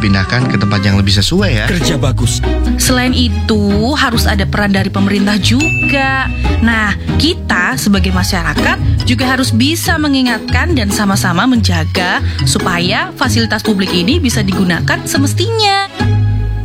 dipindahkan ke tempat yang lebih sesuai ya. Kerja bagus. Selain itu, harus ada peran dari pemerintah juga. Nah, kita sebagai masyarakat juga harus bisa mengingatkan dan sama-sama menjaga supaya fasilitas publik ini bisa digunakan semestinya.